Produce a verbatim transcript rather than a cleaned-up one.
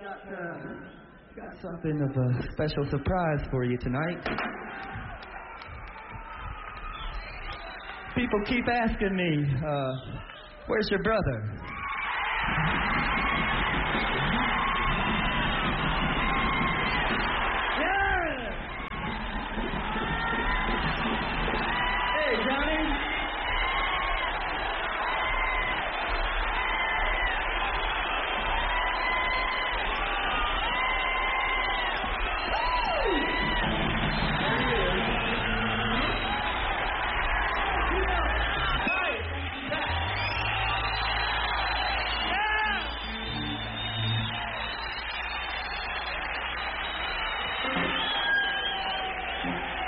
got, uh, got something of a special surprise for you tonight. People keep asking me, uh, where's your brother?